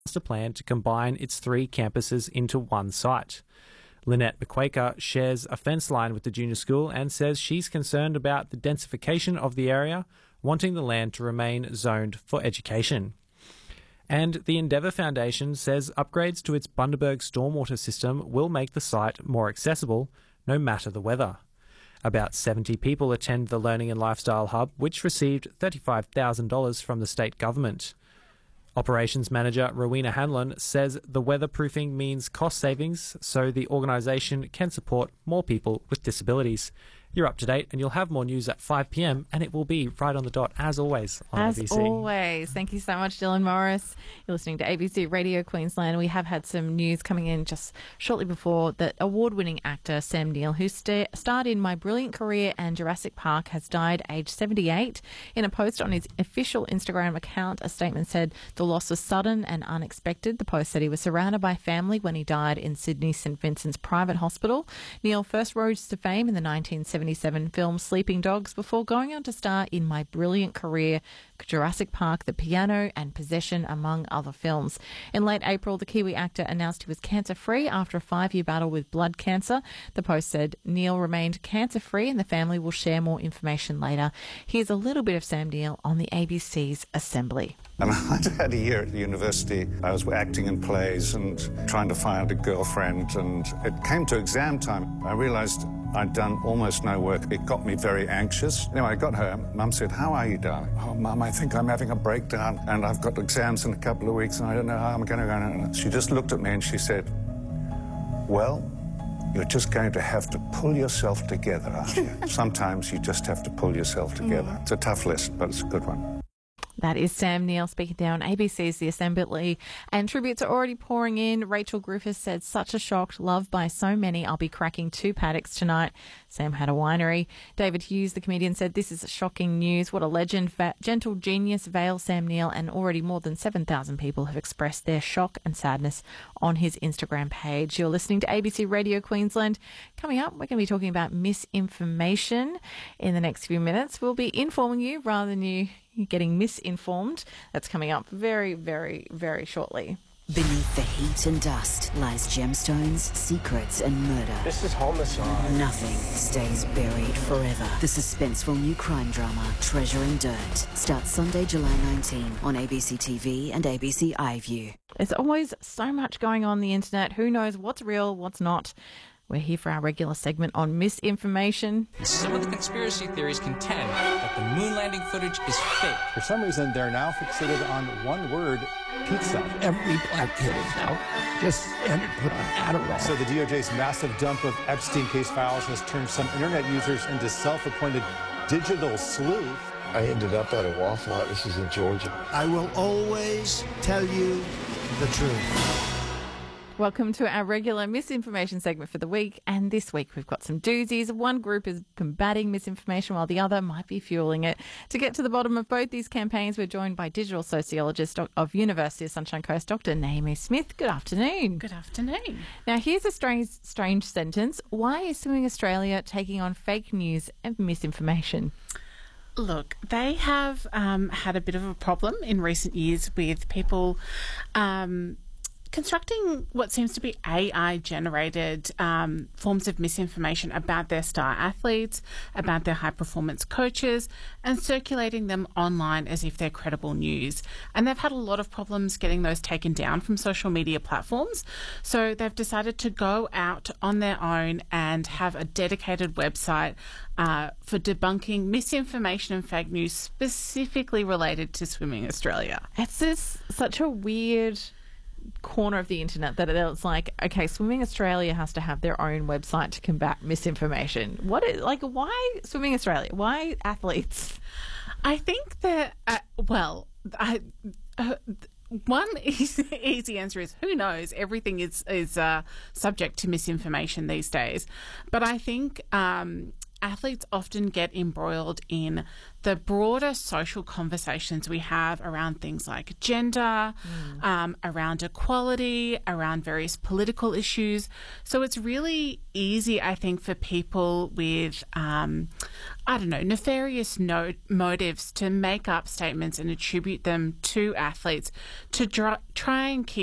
a plan to combine its 3 campuses into one site. Lynette McQuaker shares a fence line with the junior school and says she's concerned about the densification of the area, wanting the land to remain zoned for education. And the Endeavour Foundation says upgrades to its Bundaberg stormwater system will make the site more accessible, no matter the weather. About 70 people attend the Learning and Lifestyle Hub, which received $35,000 from the state government. Operations Manager Rowena Hanlon says the weatherproofing means cost savings, so the organisation can support more people with disabilities. You're up to date, and you'll have more news at 5 p.m, and it will be right on the dot, as always, on ABC. As always. Thank you so much, Dylan Morris. You're listening to ABC Radio Queensland. We have had some news coming in just shortly before that award-winning actor Sam Neill, who starred in My Brilliant Career and Jurassic Park, has died aged 78. In a post on his official Instagram account, a statement said the loss was sudden and unexpected. The post said he was surrounded by family when he died in Sydney St Vincent's private hospital. Neill first rose to fame in the 1977 film Sleeping Dogs before going on to star in My Brilliant Career, Jurassic Park, The Piano and Possession, among other films. In late April, the Kiwi actor announced he was cancer-free after a 5-year battle with blood cancer. The post said Neill remained cancer-free and the family will share more information later. Here's a little bit of Sam Neill on the ABC's Assembly. And I'd had a year at the university. I was acting in plays and trying to find a girlfriend, and it came to exam time. I realised I'd done almost no work. It got me very anxious. Anyway, I got home. Mum said, "How are you, darling?" "Oh, Mum, I think I'm having a breakdown, and I've got exams in a couple of weeks, and I don't know how I'm going to go." And she just looked at me and she said, "Well, you're just going to have to pull yourself together, aren't you?" Sometimes you just have to pull yourself together. It's a tough lesson, but it's a good one. That is Sam Neill speaking there on ABC's The Assembly. And tributes are already pouring in. Rachel Griffiths said, "Such a shock, loved by so many. I'll be cracking 2 paddocks tonight." Sam had a winery. David Hughes, the comedian, said, "This is shocking news. What a legend. Gentle genius, Vale Sam Neill." And already more than 7,000 people have expressed their shock and sadness on his Instagram page. You're listening to ABC Radio Queensland. Coming up, we're going to be talking about misinformation in the next few minutes. We'll be informing you rather than you getting misinformed. That's coming up very, very, very shortly. Beneath the heat and dust lies gemstones, secrets and murder. This is homicide. Nothing stays buried forever. The suspenseful new crime drama, Treasure in Dirt, starts Sunday, July 19 on ABC TV and ABC iView. There's always so much going on the internet. Who knows what's real, what's not? We're here for our regular segment on misinformation. Some of the conspiracy theories contend that the moon landing footage is fake. For some reason, they're now fixated on one word, pizza. Every black kid is now just standard put on Adderall. So the DOJ's massive dump of Epstein case files has turned some internet users into self-appointed digital sleuth. I ended up at a Waffle Hut. This is in Georgia. I will always tell you the truth. Welcome to our regular misinformation segment for the week. And this week we've got some doozies. One group is combating misinformation while the other might be fueling it. To get to the bottom of both these campaigns, we're joined by digital sociologist of University of Sunshine Coast, Dr. Naomi Smith. Good afternoon. Good afternoon. Now, here's a strange sentence. Why is Swimming Australia taking on fake news and misinformation? Look, they have had a bit of a problem in recent years with people constructing what seems to be AI-generated forms of misinformation about their star athletes, about their high-performance coaches, and circulating them online as if they're credible news. And they've had a lot of problems getting those taken down from social media platforms. So they've decided to go out on their own and have a dedicated website for debunking misinformation and fake news specifically related to Swimming Australia. It's just such a weird corner of the internet that it's like, okay, Swimming Australia has to have their own website to combat misinformation. Why Swimming Australia? Why athletes? I think that, one easy answer is who knows? Everything is subject to misinformation these days. But I think athletes often get embroiled in the broader social conversations we have around things like gender, around equality, around various political issues. So it's really easy, I think, for people with, nefarious motives to make up statements and attribute them to athletes to try and keep